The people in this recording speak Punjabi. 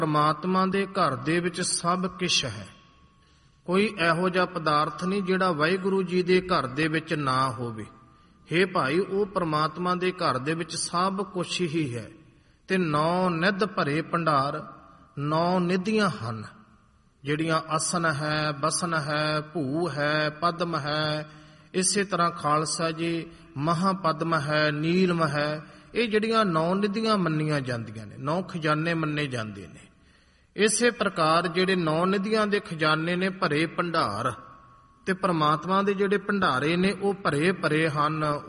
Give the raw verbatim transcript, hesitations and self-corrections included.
ਪਰਮਾਤਮਾ ਦੇ ਘਰ ਦੇ ਵਿੱਚ ਸਭ ਕੁਛ ਹੈ। ਕੋਈ ਇਹੋ ਜਿਹਾ ਪਦਾਰਥ ਨਹੀਂ ਜਿਹੜਾ ਵਾਹਿਗੁਰੂ ਜੀ ਦੇ ਘਰ ਦੇ ਵਿੱਚ ਨਾ ਹੋਵੇ। ਹੇ ਭਾਈ, ਉਹ ਪਰਮਾਤਮਾ ਦੇ ਘਰ ਦੇ ਵਿੱਚ ਸਭ ਕੁਛ ਹੀ ਹੈ। ਤੇ ਨੌ ਨਿਧ ਭਰੇ ਭੰਡਾਰ, ਨੌ ਨਿਧੀਆਂ ਹਨ ਜਿਹੜੀਆਂ ਅਸਨ ਹੈ, ਬਸਨ ਹੈ, ਭੂ ਹੈ, ਪਦਮ ਹੈ। ਇਸੇ ਤਰ੍ਹਾਂ ਖਾਲਸਾ ਜੀ ਮਹਾਪਦਮ ਹੈ, ਨੀਲਮ ਹੈ। ਇਹ ਜਿਹੜੀਆਂ ਨੌ ਨਿਧੀਆਂ ਮੰਨੀਆਂ ਜਾਂਦੀਆਂ ਨੇ, ਨੌ ਖਜ਼ਾਨੇ ਮੰਨੇ ਜਾਂਦੇ ਨੇ। ਇਸੇ ਪ੍ਰਕਾਰ ਜਿਹੜੇ ਨੌ ਨਿਧੀਆਂ ਦੇ ਖਜ਼ਾਨੇ ਨੇ ਭਰੇ ਭੰਡਾਰ, ਤੇ ਪਰਮਾਤਮਾ ਦੇ ਜਿਹੜੇ ਭੰਡਾਰੇ ਨੇ ਉਹ ਭਰੇ ਭਰੇ ਹਨ।